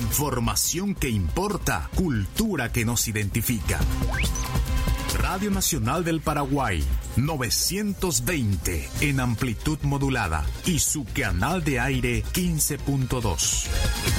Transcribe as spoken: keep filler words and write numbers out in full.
Información que importa, cultura que nos identifica. Radio Nacional del Paraguay, novecientos veinte en amplitud modulada y su canal de aire quince punto dos.